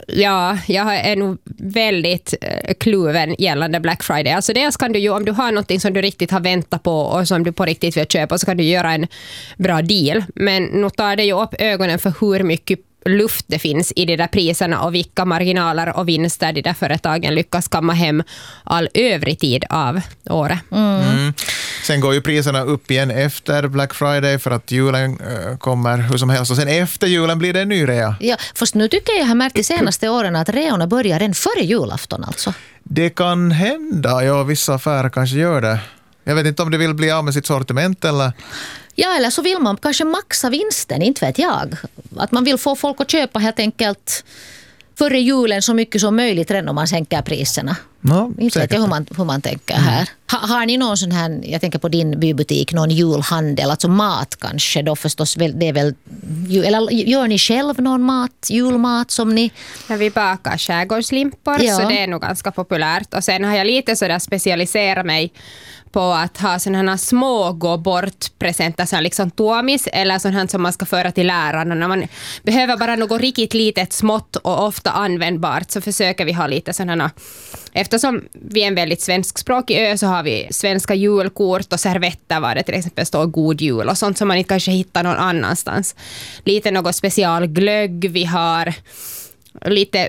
Ja, jag är nog väldigt kluven gällande Black Friday. Alltså dels kan du ju, om du har något som du riktigt har väntat på och som du på riktigt vill köpa, så kan du göra en bra deal. Men nu tar det ju upp ögonen för hur mycket luft det finns i de där priserna och vilka marginaler och vinster de där företagen lyckas kamma hem all övrig tid av året. Sen går ju priserna upp igen efter Black Friday för att julen kommer hur som helst, och sen efter julen blir det en ny rea. Ja, först nu tycker jag har märkt de senaste åren att reorna börjar redan före julafton alltså. Det kan hända, ja, vissa affärer kanske gör det. Jag vet inte om de vill bli av med sitt sortiment eller... Ja, eller så vill man kanske maxa vinsten, inte vet jag. Att man vill få folk att köpa helt enkelt före julen så mycket som möjligt redan om man sänker priserna. No, inte vet jag hur man tänker här. Har ni någon sån här, jag tänker på din bybutik, någon julhandel, alltså mat kanske då förstås, det är väl, eller gör ni själv någon mat, julmat som ni... Ja, vi bakar skärgårdslimpor, så det är nog ganska populärt. Och sen har jag lite sådär specialiserat mig på att ha sådana här små gå bort-presenter, så liksom tuomis eller sådant här som man ska föra till lärarna. När man behöver bara något riktigt litet, smått och ofta användbart, så försöker vi ha lite sådana. Eftersom vi är en väldigt svenskspråkig ö, så har vi svenska julkort och servetter var det till exempel står god jul och sånt som man inte kanske hittar någon annanstans. Lite något specialglögg, vi har lite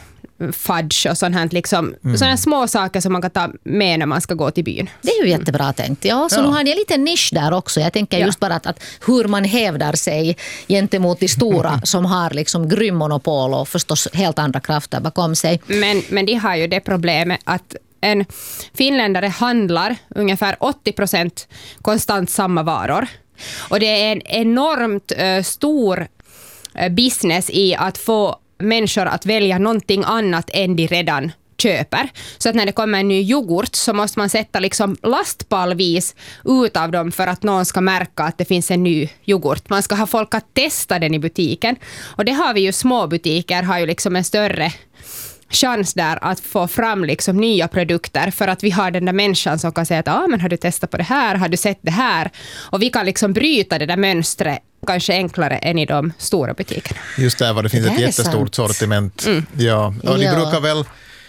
fudge och sånt här, liksom, sådana små saker som man kan ta med när man ska gå till byn. Det är ju jättebra tänkt. Ja, så nu har ni en liten nisch där också. Jag tänker just bara att hur man hävdar sig gentemot de stora som har liksom grym monopol och förstås helt andra krafter bakom sig. Men de har ju det problemet att en finländare handlar ungefär 80% konstant samma varor. Och det är en enormt stor business i att få människor att välja någonting annat än de redan köper. Så att när det kommer en ny yoghurt så måste man sätta liksom lastpallvis ut av dem för att någon ska märka att det finns en ny yoghurt. Man ska ha folk att testa den i butiken. Och det har vi ju, små butiker har ju liksom en större chans där att få fram liksom nya produkter, för att vi har den där människan som kan säga att men har du testat på det här, har du sett det här, och vi kan liksom bryta det där mönstret kanske enklare än i de stora butikerna. Just där var det finns ett jättestort sortiment. Ja, och de brukar väl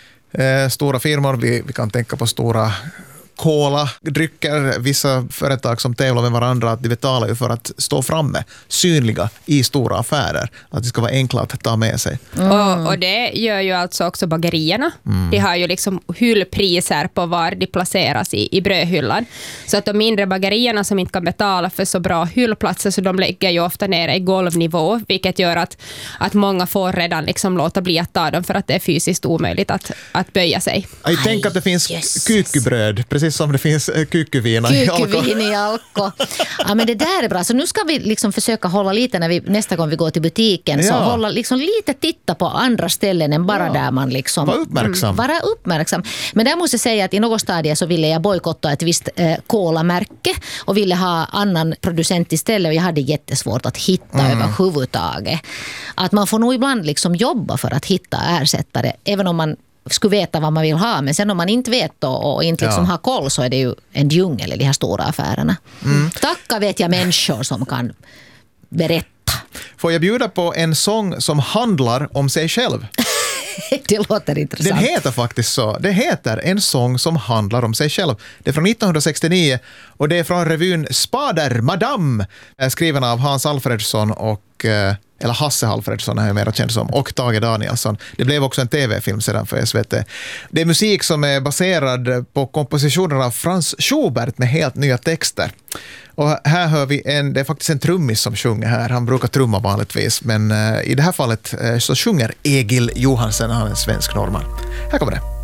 stora firmor, vi kan tänka på stora cola-drycker, vissa företag som tävlar med varandra, att de betalar ju för att stå framme, synliga i stora affärer, att det ska vara enkelt att ta med sig. Och det gör ju alltså också bagerierna. De har ju liksom hyllpriser på var de placeras i brödhyllan. Så att de mindre bagerierna som inte kan betala för så bra hyllplatser, så de lägger ju ofta ner i golvnivå, vilket gör att många får redan liksom låta bli att ta dem för att det är fysiskt omöjligt att böja sig. Jag tänker att det finns kyckebröd, precis som det finns kyckevin i alko. Ja, men det där är bra. Så nu ska vi liksom försöka hålla lite när nästa gång vi går till butiken. Så hålla liksom lite, titta på andra ställen än bara där man liksom... Vara uppmärksam. Men där måste jag säga att i något stadie så ville jag bojkotta ett visst cola-märke och ville ha annan producent istället, och jag hade jättesvårt att hitta överhuvudtaget. Att man får nog ibland liksom jobba för att hitta ersättare, även om man skulle veta vad man vill ha, men sen om man inte vet och inte liksom har koll, så är det ju en djungel i de här stora affärerna. Tacka vet jag människor som kan berätta. Får jag bjuda på en sång som handlar om sig själv? Det låter intressant. Den heter faktiskt så. Det heter En sång som handlar om sig själv. Det är från 1969 och det är från revyn Spader Madame, skriven av Hans Alfredsson eller Hasse Alfredsson är jag mer känd som, och Tage Danielsson. Det blev också en tv-film sedan för SVT. Det är musik som är baserad på kompositioner av Franz Schubert med helt nya texter. Och här hör vi det är faktiskt en trummis som sjunger här. Han brukar trumma vanligtvis, men i det här fallet så sjunger Egil Johansen, han är en svensk norrman. Här kommer det.